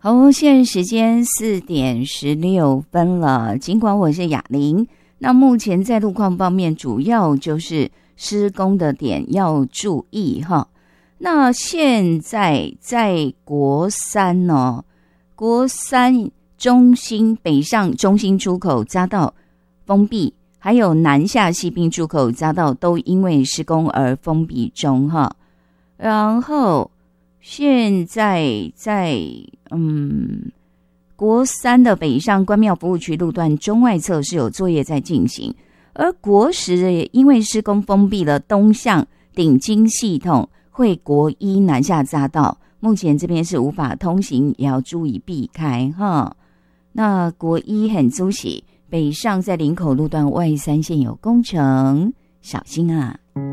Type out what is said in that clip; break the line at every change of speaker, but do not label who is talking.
好，现在时间4:16了。尽管我是雅玲，那目前在路况方面，主要就是施工的点要注意哈。那现在在国三呢，国三中心北上中心出口匝道封闭，还有南下西滨出口匝道都因为施工而封闭中哈。然后现在在国三的北上关庙服务区路段中外侧是有作业在进行，而国10也因为施工封闭了东向顶金系统会国一南下匝道，目前这边是无法通行，也要注意避开哈。那国一很租喜北上在林口路段外3线有工程，小心啊。